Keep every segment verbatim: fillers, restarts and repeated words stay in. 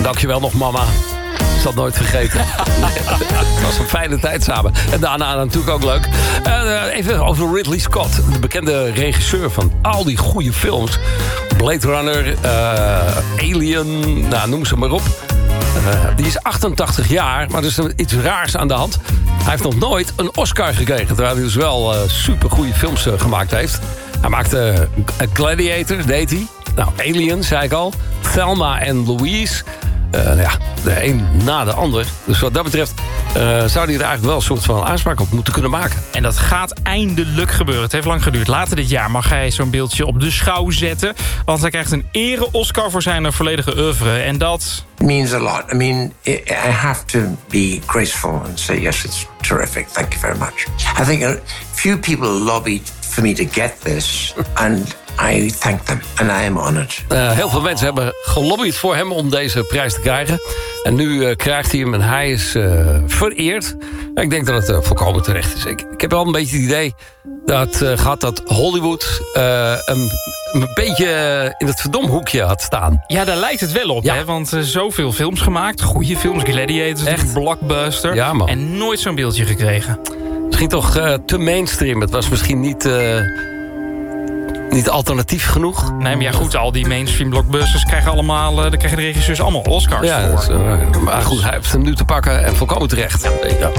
dankjewel nog, mama. Ik zal het nooit vergeten. Het was een fijne tijd samen. En daarna natuurlijk ook leuk. Uh, even over Ridley Scott. De bekende regisseur van al die goede films. Blade Runner, uh, Alien, nou, noem ze maar op. Uh, die is achtentachtig jaar, maar er is iets raars aan de hand. Hij heeft nog nooit een Oscar gekregen. Terwijl hij dus wel uh, supergoeie films uh, gemaakt heeft. Hij maakte uh, Gladiator, deed hij. Nou, Alien, zei ik al. Thelma en Louise. Uh, ja, de een na de ander. Dus wat dat betreft uh, zou hij er eigenlijk wel een soort van aanspraak op moeten kunnen maken. En dat gaat eindelijk gebeuren. Het heeft lang geduurd. Later dit jaar mag hij zo'n beeldje op de schouw zetten. Want hij krijgt een ere-Oscar voor zijn volledige oeuvre. En dat means a lot. I mean, I have to be graceful and say, yes, it's terrific. Thank you very much. I think a few people lobbied for me to get this. And I thank them and I am honored. Uh, heel veel mensen hebben gelobbyd voor hem om deze prijs te krijgen. En nu uh, krijgt hij hem en hij is uh, vereerd. En ik denk dat het uh, volkomen terecht is. Ik, ik heb wel een beetje het idee dat, uh, gehad dat Hollywood uh, een, een beetje in het verdomhoekje had staan. Ja, daar lijkt het wel op. Ja. Hè? Want uh, zoveel films gemaakt. Goede films, Gladiators, echt blockbuster. Ja, man. En nooit zo'n beeldje gekregen. Misschien toch uh, te mainstream. Het was misschien niet... Uh, Niet alternatief genoeg? Nee, maar ja goed, al die mainstream blockbusters krijgen allemaal... daar krijgen de regisseurs allemaal Oscars ja, voor. Dat is, uh, maar goed, hij heeft hem nu te pakken en volkomen terecht. Ja.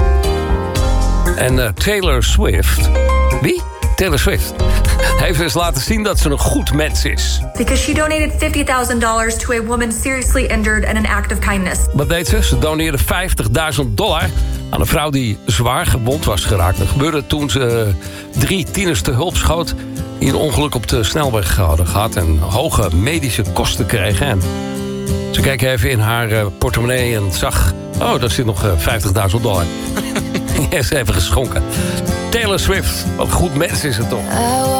En uh, Taylor Swift... Wie? Taylor Swift heeft dus laten zien dat ze een goed mens is. Because she donated fifty thousand dollars to a woman seriously injured in an act of kindness. Wat deed ze? Ze doneerde vijftigduizend dollar aan een vrouw die zwaar gewond was geraakt. Dat gebeurde toen ze drie tieners te hulp schoot... die een ongeluk op de snelweg hadden gehad... en hoge medische kosten kregen. En ze keek even in haar uh, portemonnee en zag... oh, daar zit nog uh, vijftigduizend dollar. Die heeft ze even geschonken. Taylor Swift, wat een goed mens is het toch.